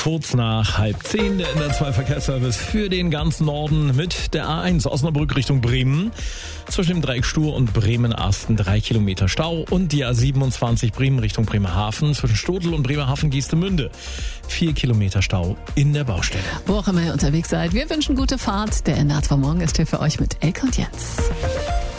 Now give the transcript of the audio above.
Kurz nach 9:30 der NDR2 Verkehrsservice für den ganzen Norden mit der A1 Osnabrück Richtung Bremen. Zwischen dem Dreieck Stur und Bremen-Asten 3 Kilometer Stau und die A27 Bremen Richtung Bremerhaven zwischen Stodl und Bremerhaven-Geestemünde 4 Kilometer Stau in der Baustelle. Wo auch immer ihr unterwegs seid, wir wünschen gute Fahrt. Der NDR2 Morgen ist hier für euch mit Elke und Jens.